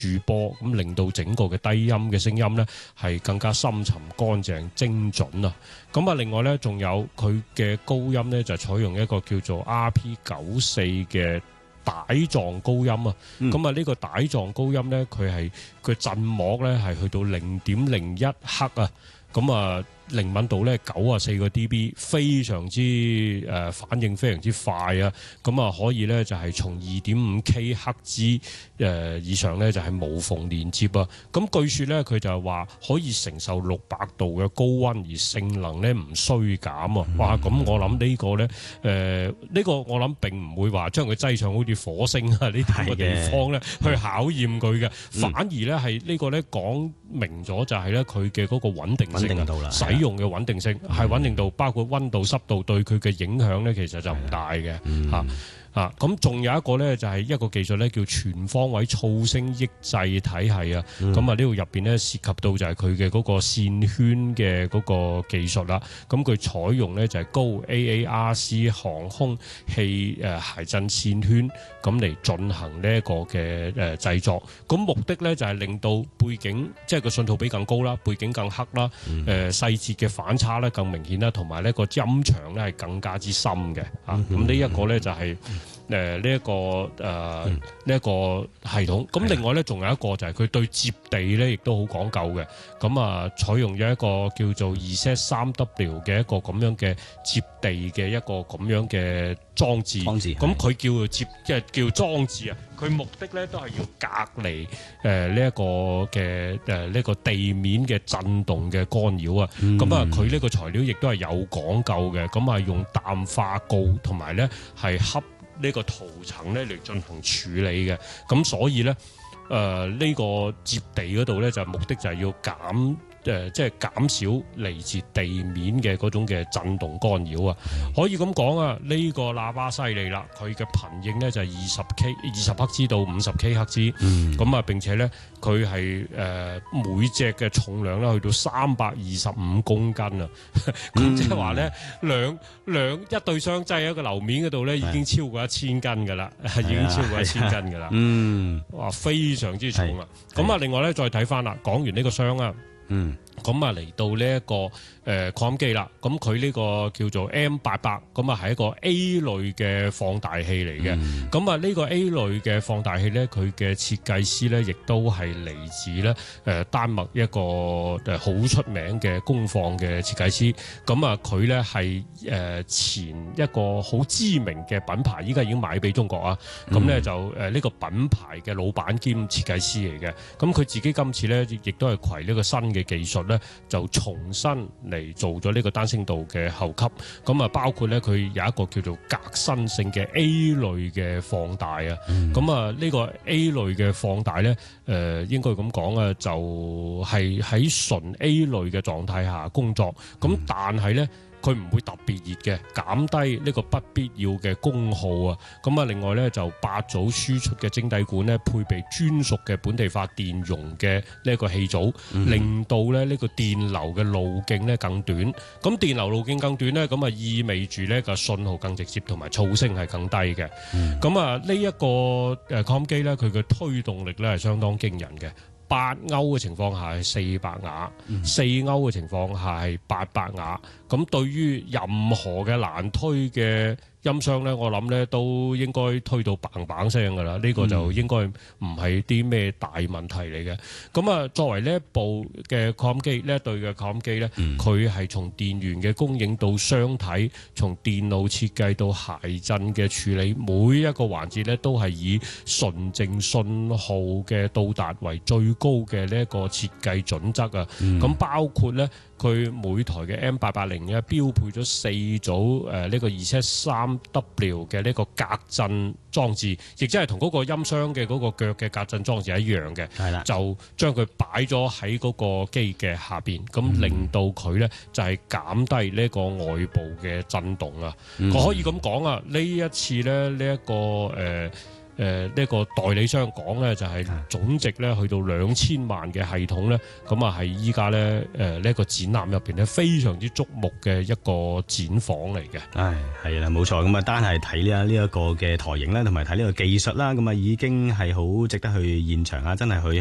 駐波，咁令到整個嘅低音嘅聲音咧係更加深沉、乾淨、精準啊！咁啊，另外咧仲有佢嘅高音咧就採用一個叫做 RP94嘅帶狀高音啊！咁啊，呢個帶狀高音咧，佢振膜咧係去到0.01克啊！咁啊，靈敏度咧94個 dB， 非常之反應非常之快啊！咁啊，可以咧就係從2.5 K 赫茲以上咧就係無縫連接啊！咁據說咧佢就係話可以承受600度嘅高溫，而性能咧唔衰減啊！哇！咁我諗呢個咧呢個我諗並唔會話將佢擠上好似火星啊呢啲嘅地方咧去考驗佢嘅，反而咧係呢個咧講明咗就係咧佢嘅嗰個穩定性啊，使用嘅穩定性係穩定度，包括溫度、濕度對佢嘅影響咧，其實就唔大嘅嚇。咁仲有一個咧，就係一個技術咧，叫全方位噪聲抑制體系啊。咁啊，呢度入邊咧涉及到就係佢嘅嗰個線圈嘅嗰個技術啦。咁佢採用咧就係高 AARC 航空器諧振線圈咁嚟進行呢一個嘅製作。咁目的咧就係令到背景即係個信號比更高啦，背景更黑啦，細節嘅反差咧更明顯啦，同埋呢個音場咧係更加之深嘅嚇。咁呢一個咧就係呢一個系統。咁另外咧仲有一個就係佢對接地咧亦都好講究嘅。咁啊採用咗一個叫做 Z3W 嘅一個咁樣嘅接地嘅一個咁樣嘅裝置。咁佢叫做即係叫裝置啊。佢目的咧都係要隔離呢一個嘅呢個地面嘅震動嘅干擾啊。咁啊佢呢個材料亦都係有講究嘅。咁啊用氮化鋯同埋咧係恰呢個塗層咧嚟進行處理嘅。咁所以咧呢個接地嗰度咧就目的就係要即係減少嚟自地面嘅嗰種嘅震動干擾啊！可以咁講啊，呢個喇叭犀利啦，佢嘅頻應咧就係20赫茲到50 K 赫茲，咁啊並且咧佢係每隻嘅重量咧去到325公斤啊！咁即係話咧一對雙擠喺個樓面嗰度咧已經超過1000斤㗎啦，已經超過1000斤㗎啦，哇非常之重啊！咁啊另外咧再睇翻啦，講完呢個箱啊。咁啊嚟到呢一個擴音機啦，咁佢呢個叫做 M800，咁啊係一個 A 類嘅放大器嚟嘅。咁啊呢個 A 類嘅放大器咧，佢嘅設計師咧亦都係嚟自咧丹麥一個好出名嘅功放嘅設計師。咁啊佢咧係前一個好知名嘅品牌，依家已經買俾中國啊。咁咧就呢個品牌嘅老闆兼設計師嚟嘅。咁佢自己今次咧亦都係攜呢個新嘅技術咧，就重新嚟做咗呢個單聲道嘅後級。咁啊包括咧佢有一個叫做革新性嘅 A 類嘅放大啊。咁啊呢個 A 類嘅放大咧應該咁講啊，就係喺純 A 類嘅狀態下工作。咁但係咧佢唔會特別熱嘅，減低呢個不必要嘅功耗啊！咁啊，另外咧就8組輸出嘅晶體管咧，配備專屬嘅本地化電容嘅呢一個氣組，令到咧呢個電流嘅路徑咧更短。咁電流路徑更短咧，咁啊意味住呢個信號更直接，同埋噪聲係更低嘅。咁啊呢一個擴音機咧，佢嘅推動力咧係相當驚人嘅。8歐嘅情況下係400瓦，4歐嘅情況下係800瓦。咁對於任何嘅難推嘅音箱咧，我諗咧都應該推到砰砰聲㗎啦。呢個就應該唔係啲咩大問題嚟嘅。咁啊，作為呢一部嘅擴音機，呢一對嘅擴音機咧，佢係從電源嘅供應到箱體，從電路設計到諧振嘅處理，每一個環節咧都係以純正信號嘅到達為最高嘅呢一個設計準則啊。咁包括咧，佢每台嘅 M880咧標配咗4組呢個Z3W 嘅呢個隔震裝置，亦即係同嗰個音箱嘅嗰個腳嘅隔震裝置一樣嘅，就將佢擺咗喺嗰個機嘅下邊，咁令到佢咧就係減低呢個外部嘅震動啊。我可以咁講啊，呢一次咧呢一個呢個代理商講咧，就係總值咧去到2000萬嘅系統咧，咁啊係依家咧呢個展覽入邊咧非常之矚目嘅一個展房嚟嘅。 係啦，冇錯。咁啊，單係睇呢一個嘅台型咧，同埋睇呢個技術啦，咁啊已經係好值得去現場啊！真係去